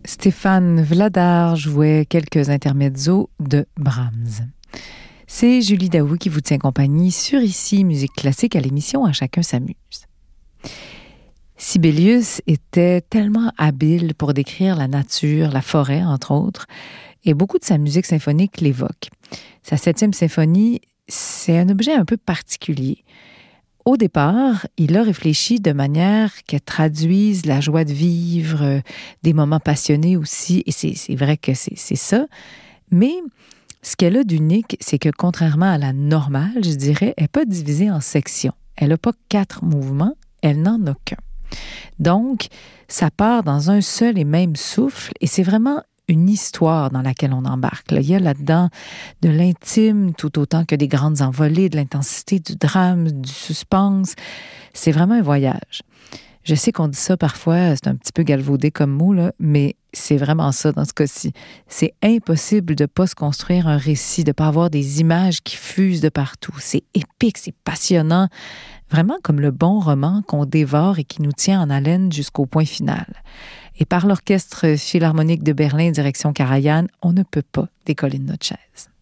Stéphane Vladar jouait quelques intermezzo de Brahms. C'est Julie Daoui qui vous tient compagnie sur Ici Musique Classique à l'émission À chacun s'amuse. Sibelius était tellement habile pour décrire la nature, la forêt, entre autres, et beaucoup de sa musique symphonique l'évoque. Sa 7e symphonie, c'est un objet un peu particulier. Au départ, il a réfléchi de manière qu'elle traduise la joie de vivre, des moments passionnés aussi, et c'est vrai que c'est ça. Mais ce qu'elle a d'unique, c'est que contrairement à la normale, je dirais, elle n'est pas divisée en sections. Elle n'a pas 4 mouvements, elle n'en a qu'un. Donc, ça part dans un seul et même souffle, et c'est vraiment une histoire dans laquelle on embarque. Là, il y a là-dedans de l'intime tout autant que des grandes envolées, de l'intensité, du drame, du suspense. C'est vraiment un voyage. Je sais qu'on dit ça parfois, c'est un petit peu galvaudé comme mot, là, mais c'est vraiment ça dans ce cas-ci. C'est impossible de ne pas se construire un récit, de ne pas avoir des images qui fusent de partout. C'est épique, c'est passionnant, vraiment comme le bon roman qu'on dévore et qui nous tient en haleine jusqu'au point final. Et par l'Orchestre Philharmonique de Berlin, direction Karajan, on ne peut pas décoller de notre chaise.